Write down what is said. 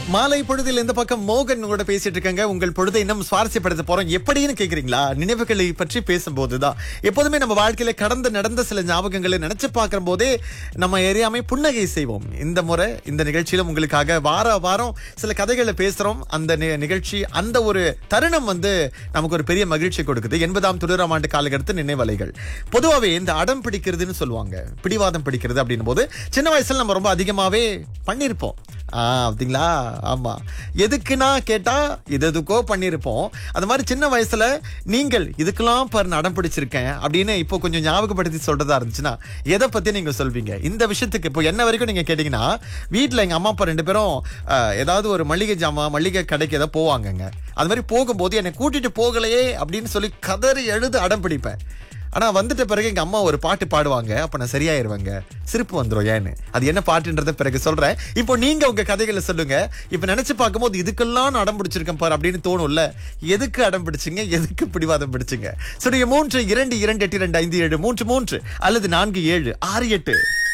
மாலை பொழுதில் இந்த பக்கம் மோகன் கூட பேசிட்டு இருக்காங்க. உங்கள் பொழுதை இன்னும் சுவாரஸ்யப்படுத்த போறோம் எப்படின்னு கேக்குறீங்களா? நினைவுகளை பற்றி பேசும்போதுதான் எப்போதுமே நம்ம வாழ்க்கையில கடந்து நடந்த சில ஞாபகங்களை நினைச்சு பார்க்கும் போதே நம்ம எரியாமை புன்னகை செய்வோம். இந்த முறை இந்த நிகழ்ச்சியில உங்களுக்காக வாரம் சில கதைகளை பேசுறோம். அந்த நிகழ்ச்சி அந்த ஒரு தருணம் நமக்கு ஒரு பெரிய மகிழ்ச்சி கொடுக்குது. 80ஆம் 90ஆம் ஆண்டு காலகட்டத்து நினைவலைகள். பொதுவாகவே இந்த அடம் பிடிக்கிறதுன்னு சொல்லுவாங்க, பிடிவாதம் பிடிக்கிறது அப்படின்னும் போது சின்ன வயசுல நம்ம ரொம்ப அதிகமாவே பண்ணிருப்போம். அப்படிங்களா? ஆமா. எதுக்குன்னா கேட்டா எதுக்கோ பண்ணிருப்போம். அது மாதிரி சின்ன வயசுல நீங்கள் இதுக்கெல்லாம் அடம் பிடிச்சிருக்கேன் அப்படின்னு இப்போ கொஞ்சம் ஞாபகப்படுத்தி சொல்றதா இருந்துச்சுன்னா எதை பத்தி நீங்க சொல்வீங்க? இந்த விஷயத்துக்கு இப்போ என்ன வரைக்கும் நீங்க கேட்டீங்கன்னா, வீட்டுல எங்க அம்மா அப்பா 2 பேரும் ஏதாவது ஒரு மளிகை கடைக்கு ஏதாவது போவாங்கங்க. அது மாதிரி போகும்போது என்னை கூட்டிட்டு போகலையே அப்படின்னு சொல்லி கதறி எழுது அடம் பிடிப்பேன். ஆனா வந்துட்ட பிறகு எங்க அம்மா ஒரு பாட்டு பாடுவாங்க. அப்ப நான் சரியாயிருவேங்க. சிரிப்பு வந்துரும். ஏன்னு அது என்ன பாட்டுன்றத பிறகு சொல்றேன். இப்போ நீங்க உங்க கதைகளை சொல்லுங்க. இப்ப நினைச்சு பார்க்கும்போது இதுக்கெல்லாம் நான் அடம் பிடிச்சிருக்கேன் பாரு அப்படின்னு தோணும்ல. எதுக்கு அடம் பிடிச்சிங்க? எதுக்கு பிடிவாதம் பிடிச்சிங்க? 3 2 2 8 2 5 7 3 3 அல்லது 4 7 6 8